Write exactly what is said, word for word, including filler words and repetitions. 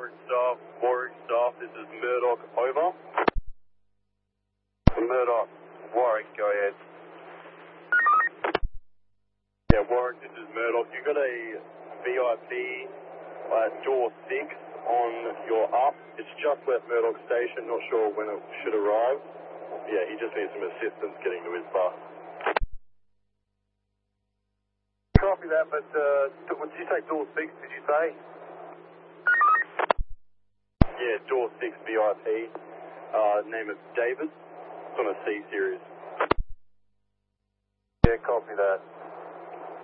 Warwick staff, Warwick staff, this is Murdoch, over. Murdoch, Warwick, go ahead. Yeah, Warwick, this is Murdoch. You got a V I P at door six on your up. It's just left Murdoch Station, not sure when it should arrive. Yeah, he just needs some assistance getting to his bus. Copy that, but uh, did you say door six, did you say? Yeah, door six V I P. Uh, name is David. It's on a C series. Yeah, copy that.